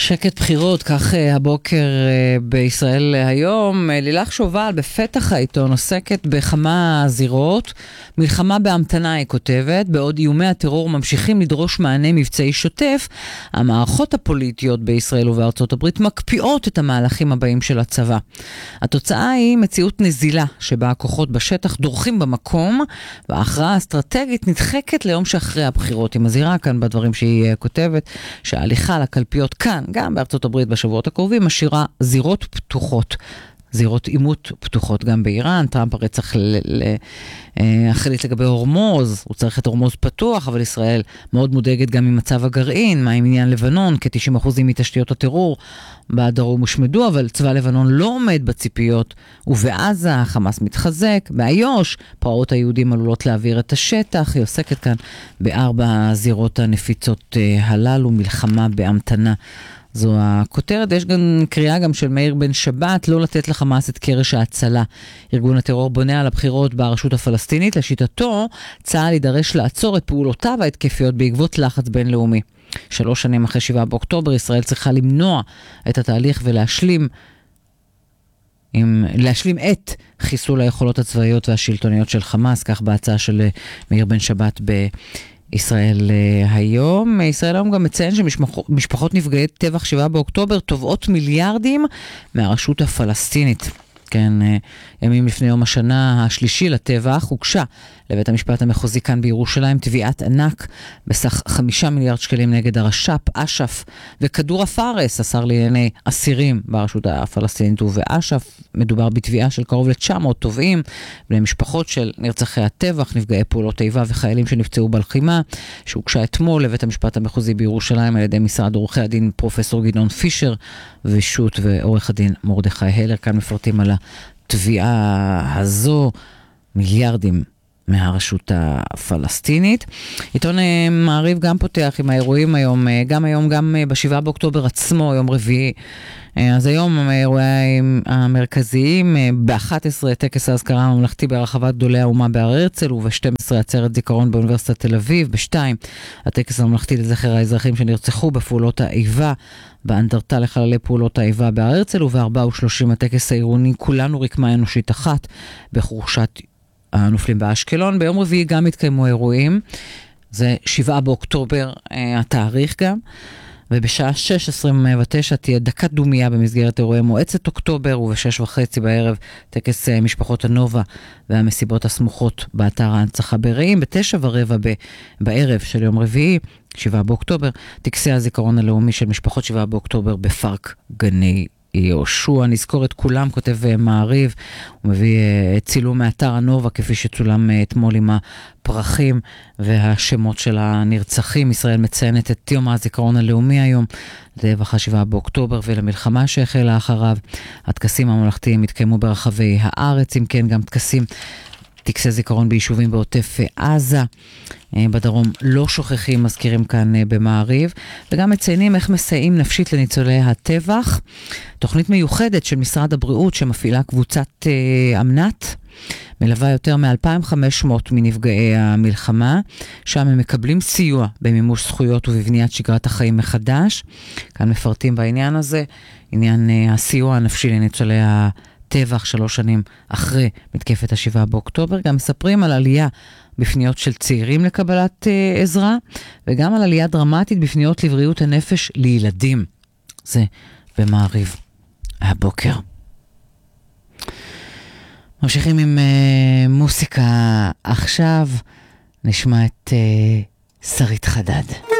שקט בחירות, כך הבוקר בישראל היום. לילך שובל בפתח העיתון עוסקת בכמה זירות. מלחמה בהמתנה, היא כותבת, בעוד איומי הטרור ממשיכים לדרוש מענה מבצעי שוטף, המערכות הפוליטיות בישראל ובארצות הברית מקפיאות את המהלכים הבאים של הצבא. התוצאה היא מציאות נזילה, שבה הכוחות בשטח דורכים במקום, וההכרעה האסטרטגית נדחקת ליום שאחרי הבחירות. היא מזהירה כאן בדברים שהיא כותבת, שההליכה לקלפיות כאן, גם בארצות הברית בשבועות הקרובים, משאירה זירות פתוחות. זירות עימות פתוחות גם באיראן. טראמפ הרי צריך להחליט לגבי הורמוז, הוא צריך את הורמוז פתוח, אבל ישראל מאוד מודאגת גם ממצב הגרעין, מה עם עניין לבנון, כ-90% מתשתיות הטרור בדרום הושמדו, אבל צבא לבנון לא עומד בציפיות, ובעזה החמאס מתחזק, באיו"ש פרעות היהודים עלולות להעביר את השטח. היא עוסקת כאן בארבע הזירות הנפיצות הללו, מלחמה בהמתנה. זו הכותרת. יש גם קריאה גם של מאיר בן שבת לא לתת לחמאס את קרש ההצלה. ארגון הטרור בונה על הבחירות ברשות הפלסטינית. לשיטתו, צה"ל יידרש לעצור את פעולותיו ההתקפיות בעקבות לחץ בינלאומי. 3 שנים אחרי 7 באוקטובר, ישראל צריכה למנוע את התהליך ולהשלים את חיסול היכולות הצבאיות והשלטוניות של חמאס, כך בהצעה של מאיר בן שבת ישראל היום. ישראל היום גם מציין שמשפחות נפגעי טבח 7 באוקטובר תובעות מיליארדים מהרשות הפלסטינית. כן, ימים לפני יום השנה השלישי לטבח הוגשה לבית המשפט המחוזי כאן בירושלים תביעת ענק בסך 5 מיליארד שקלים נגד הרש"פ, אש"ף וכדור הפארס, השר לענייני אסירים ברשות הפלסטינית ובאש"ף. מדובר בתביעה של קרוב ל-900 תובעים למשפחות של נרצחי הטבח, נפגעי פעולות איבה וחיילים שנפצעו בלחימה, שהוגשה אתמול לבית המשפט המחוזי בירושלים על ידי משרד עורכי הדין פרופסור גדעון פישר ושות ועורך הדין מרדכי הלר. כאן מפרטים על התביעה הזו, מיליארדים מהרשות הפלסטינית. עיתון מעריב גם פותח עם האירועים היום, גם ב7 באוקטובר עצמו, יום רביעי. אז היום האירועים המרכזיים, ב-11 טקס ההזכרה הממלכתי ברחבת גדולי האומה בהר הרצל, וב-12 עצרת זיכרון באוניברסיטת תל אביב, ב-2 הטקס הממלכתי לזכר האזרחים שנרצחו בפעולות האיבה, באנדרטה לחללי פעולות האיבה בהר הרצל, וב-4:30 הטקס העירוני כולנו רקמה אנושית אחת בחורשת הנופלים באשקלון. ביום רביעי גם התקיימו אירועים, זה 7 באוקטובר התאריך גם, ובשעה 6:29 תהיה דקת דומיה במסגרת אירועי מועצת אוקטובר, וב-6:30 בערב טקס משפחות הנובה והמסיבות הסמוכות באתר ההנצחה ברעים. ב-9:15 בערב של יום רביעי 7 באוקטובר טקסי הזיכרון הלאומי של משפחות 7 באוקטובר בפארק גני יהושע. נזכור את כולם, כותב מעריב, הוא מביא צילום מאתר הנובה כפי שצולם אתמול עם הפרחים והשמות של הנרצחים. ישראל מציינת את יום הזיכרון הלאומי היום לטבח 7 באוקטובר ולמלחמה שהחלה אחריו. הטקסים הממלכתיים התקיימו ברחבי הארץ, אם כן גם טקסי זיכרון ביישובים בעוטף עזה. בדרום לא שוכחים, מזכירים כאן במעריב, וגם מציינים איך מסייעים נפשית לניצולי הטבח. תוכנית מיוחדת של משרד הבריאות שמפעילה קבוצת אמנת, מלווה יותר מ-2,500 מנפגעי המלחמה, שם הם מקבלים סיוע במימוש זכויות ובבניית שגרת החיים מחדש. כאן מפרטים בעניין הזה, עניין הסיוע הנפשי לניצולי הטבח 3 שנים אחרי מתקפת 7 באוקטובר. גם מספרים על עלייה בפניות של צעירים לקבלת עזרה, וגם על עלייה דרמטית בפניות לבריאות הנפש לילדים. זה במעריב הבוקר. ממשיכים עם מוסיקה עכשיו, נשמע את שרית חדד.